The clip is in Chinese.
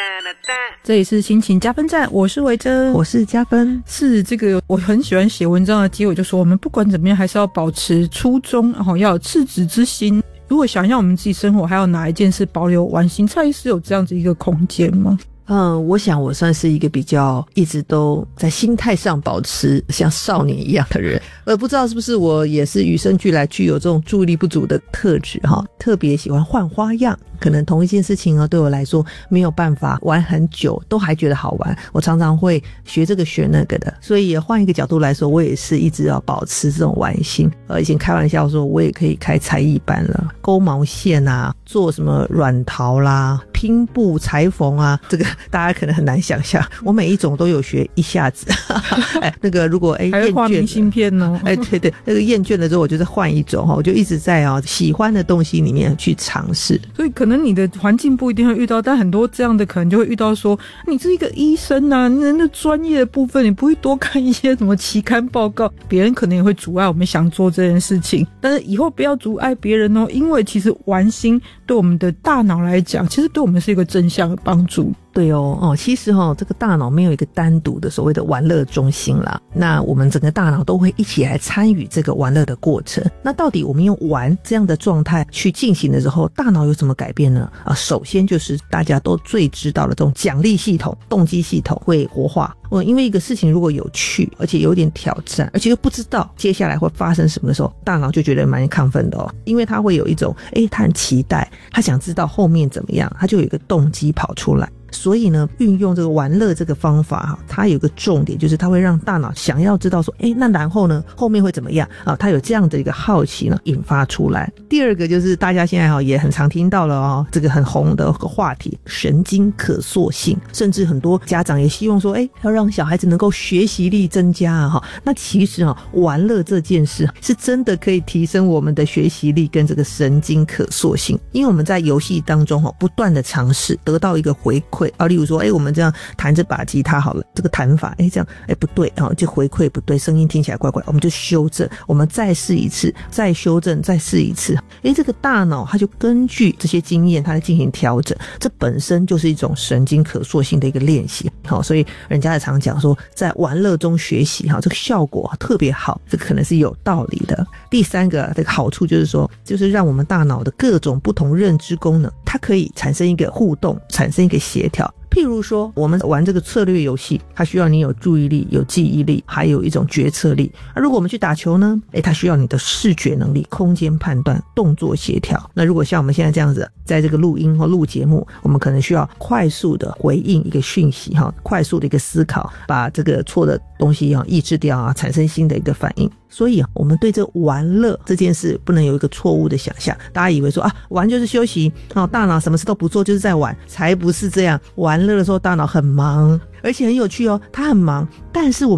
这里是心情加分站，我是维珍， 我是加分。 是这个我很喜欢写文章的结尾就说，我们不管怎么样还是要保持初衷，然后要有赤子之心。如果想要我们自己生活，还有哪一件事保留完心？蔡医师有这样子一个空间吗？ 我想我算是一个比较一直都在心态上保持像少年一样的人，不知道是不是我也是与生俱来具有这种注意力不足的特质哈，特别喜欢换花样。可能同一件事情对我来说没有办法玩很久都还觉得好玩，我常常会学这个学那个的，所以也换一个角度来说，我也是一直要保持这种玩心。以前开玩笑说我也可以开才艺班了，勾毛线啊，做什么软陶啦，拼布裁缝啊，这个大家可能很难想象，我每一种都有学一下子那个如果还会画明信片哦， 对对，那个厌倦了之后我就再换一种，我就一直在喜欢的东西里面去尝试。 所以可能你的环境不一定会遇到，但很多这样的可能就会遇到说，你是一个医生啊，你的专业的部分你不会多看一些什么期刊报告，别人可能也会阻碍我们想做这件事情。但是以后不要阻碍别人哦，因为其实玩心对我们的大脑来讲，其实对我们是一个正向的帮助。 对其实这个大脑没有一个单独的所谓的玩乐中心啦，那我们整个大脑都会一起来参与这个玩乐的过程。那到底我们用玩这样的状态去进行的时候，大脑有什么改变呢？首先就是大家都最知道的这种奖励系统、动机系统会活化。因为一个事情如果有趣，而且有点挑战，而且又不知道接下来会发生什么的时候，大脑就觉得蛮亢奋的因为他会有一种他很期待，他想知道后面怎么样，他就有一个动机跑出来。所以呢，运用这个玩乐这个方法它有一个重点，就是它会让大脑想要知道说那然后呢后面会怎么样它有这样的一个好奇呢引发出来。第二个就是大家现在也很常听到了这个很红的话题，神经可塑性，甚至很多家长也希望说要让小孩子能够学习力增加那其实玩乐这件事是真的可以提升我们的学习力跟这个神经可塑性，因为我们在游戏当中不断的尝试得到一个回馈例如说我们这样弹这把吉他好了，这个弹法这样不对就回馈不对，声音听起来怪怪，我们就修正，我们再试一次，再修正，再试一次这个大脑它就根据这些经验它来进行调整，这本身就是一种神经可塑性的一个练习所以人家也常讲说在玩乐中学习这个效果特别好，这个可能是有道理的。第三个这个好处就是说，就是让我们大脑的各种不同认知功能它可以产生一个互动，产生一个协调。譬如说我们玩这个策略游戏，它需要你有注意力，有记忆力，还有一种决策力。如果我们去打球呢它需要你的视觉能力、空间判断、动作协调。那如果像我们现在这样子在这个录音或录节目，我们可能需要快速的回应一个讯息快速的一个思考，把这个错的东西抑制掉产生新的一个反应。所以我们对这玩乐这件事不能有一个错误的想象，大家以为说玩就是休息大脑什么事都不做就是在玩，才不是这样。玩乐的时候大脑很忙，而且很有趣它很忙，但是我们